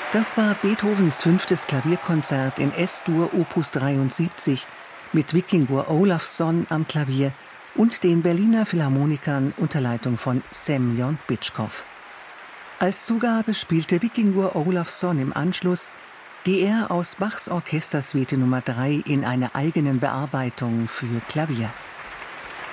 Das war Beethovens 5. Klavierkonzert in S-Dur Opus 73 mit Víkingur Ólafsson am Klavier und den Berliner Philharmonikern unter Leitung von Semjon Bitschkow. Als Zugabe spielte Víkingur Ólafsson im Anschluss die er aus Bachs Orchestersuite Nummer 3 in einer eigenen Bearbeitung für Klavier.